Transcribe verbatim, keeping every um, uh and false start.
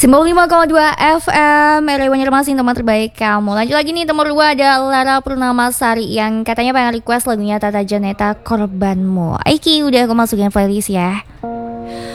sembilan puluh lima koma dua F M R W Banjarmasin, teman terbaik kamu. Lanjut lagi nih, nomor dua ada Lara Purnamasari yang katanya pengen request lagunya Tata Janeta Korbanmu. Aiki, udah aku masukin playlist ya.